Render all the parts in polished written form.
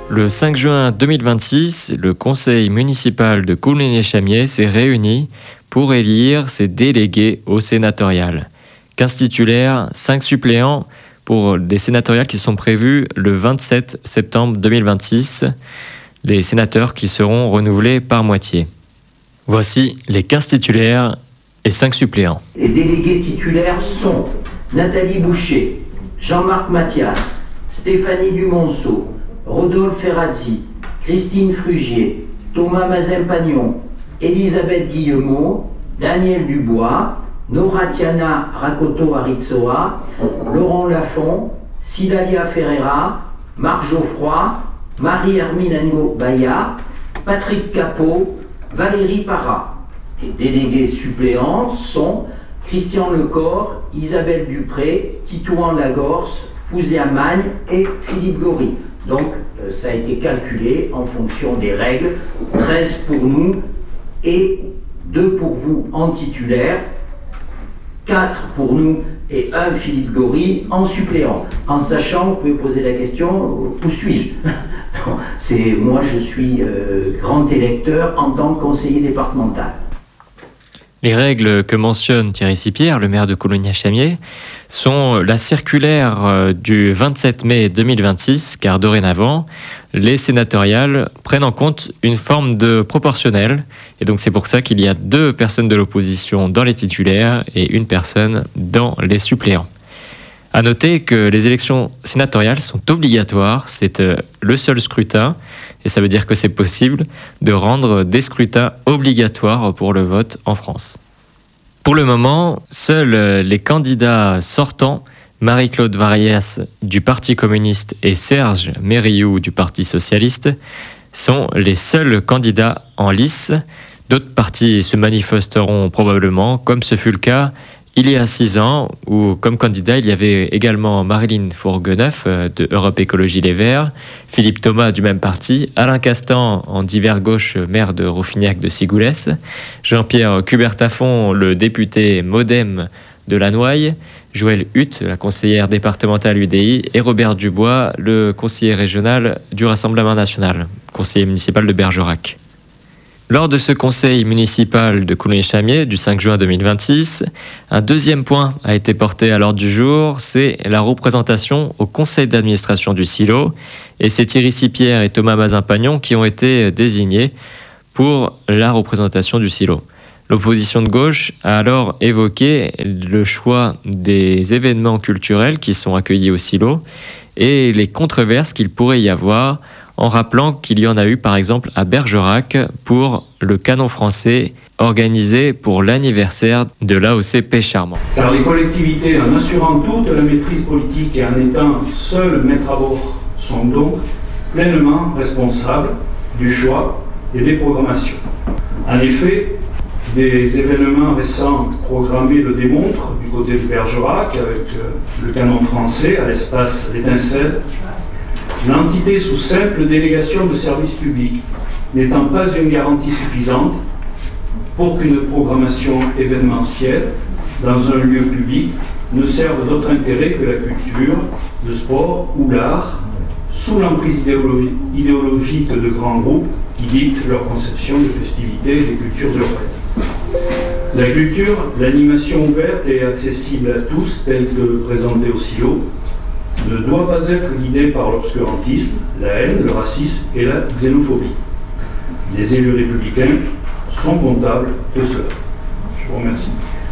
Le 5 juin 2026, le conseil municipal de Coulommiers-Chamiers s'est réuni pour élire ses délégués au sénatorial. 15 titulaires, 5 suppléants pour des sénatoriales qui sont prévus le 27 septembre 2026. Les sénateurs qui seront renouvelés par moitié. Voici les 15 titulaires et 5 suppléants. Les délégués titulaires sont Nathalie Boucher, Jean-Marc Mathias, Stéphanie Dumonceau, Rodolphe Ferrazzi, Christine Frugier, Thomas Mazin-Pagnon, Elisabeth Guillemot, Daniel Dubois, Noratiana Rakoto-Aritsoa, Laurent Lafont, Sidalia Ferreira, Marc Geoffroy, Marie-Hermine Ngo-Baya, Patrick Capot, Valérie Parra. Les délégués suppléants sont Christian Lecor, Isabelle Dupré, Titouan Lagorce, Fouzia Magne et Philippe Gory. Donc ça a été calculé en fonction des règles, 13 pour nous et 2 pour vous en titulaire, 4 pour nous et 1 Philippe Gory en suppléant. En sachant, vous pouvez poser la question, où suis-je? Moi je suis grand électeur en tant que conseiller départemental. Les règles que mentionne Thierry Sipierre, le maire de Coulommiers-Chamiers, sont la circulaire du 27 mai 2026, car dorénavant, les sénatoriales prennent en compte une forme de proportionnel, et donc c'est pour ça qu'il y a 2 personnes de l'opposition dans les titulaires et 1 personne dans les suppléants. À noter que les élections sénatoriales sont obligatoires, c'est le seul scrutin, et ça veut dire que c'est possible de rendre des scrutins obligatoires pour le vote en France. Pour le moment, seuls les candidats sortants, Marie-Claude Varias du Parti communiste et Serge Mériou du Parti socialiste, sont les seuls candidats en lice. D'autres partis se manifesteront probablement, comme ce fut le cas il y a 6 ans, où comme candidat, il y avait également Marilyn Fourgueneuf de Europe Écologie Les Verts, Philippe Thomas du même parti, Alain Castan en divers gauche, maire de Rouffignac de Sigoulès, Jean-Pierre Cubertafon, le député MoDem de Lannoy, Joëlle Hutte, la conseillère départementale UDI, et Robert Dubois, le conseiller régional du Rassemblement national, conseiller municipal de Bergerac. Lors de ce conseil municipal de Coulommiers-Chamiers du 5 juin 2026, un deuxième point a été porté à l'ordre du jour, c'est la représentation au conseil d'administration du silo. Et c'est Thierry Sipierre et Thomas Mazin-Pagnon qui ont été désignés pour la représentation du silo. L'opposition de gauche a alors évoqué le choix des événements culturels qui sont accueillis au silo et les controverses qu'il pourrait y avoir, en rappelant qu'il y en a eu par exemple à Bergerac pour le canon français organisé pour l'anniversaire de l'AOC Pêche-Charmant. Car les collectivités, en assurant toute la maîtrise politique et en étant seules maîtres à bord, sont donc pleinement responsables du choix et des programmations. En effet, des événements récents programmés le démontrent du côté de Bergerac avec le canon français à l'espace L'Étincelle. L'entité sous simple délégation de service public n'étant pas une garantie suffisante pour qu'une programmation événementielle dans un lieu public ne serve d'autre intérêt que la culture, le sport ou l'art, sous l'emprise idéologique de grands groupes qui dictent leur conception de festivités et des cultures urbaines. La culture, l'animation ouverte et accessible à tous, telle que présentée au silo, ne doit pas être guidée par l'obscurantisme, la haine, le racisme et la xénophobie. Les élus républicains sont comptables de cela. Je vous remercie.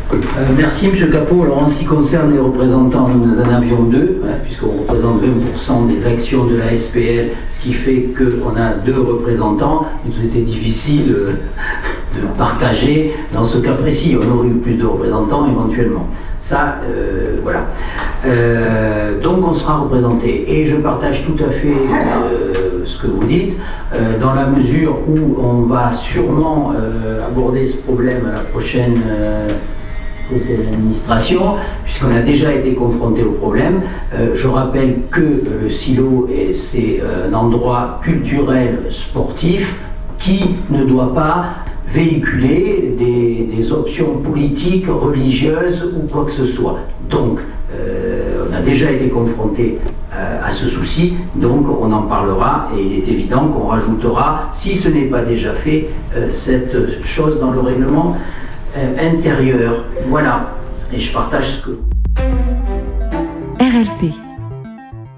Merci M. Capot. Alors en ce qui concerne les représentants, nous en avions 2, puisqu'on représente 20% des actions de la SPL, ce qui fait qu'on a 2 représentants. Il nous était difficile de partager dans ce cas précis. On aurait eu plus de représentants éventuellement. Ça, voilà. Donc on sera représenté. Et je partage tout à fait ce que vous dites, dans la mesure où on va sûrement aborder ce problème à la prochaine conseil d'administration, puisqu'on a déjà été confronté au problème. Je rappelle que le silo, c'est un endroit culturel sportif qui ne doit pas véhiculer des options politiques, religieuses ou quoi que ce soit. Donc, on a déjà été confronté à ce souci, donc on en parlera et il est évident qu'on rajoutera, si ce n'est pas déjà fait, cette chose dans le règlement intérieur. Voilà, et je partage ce que... RLP.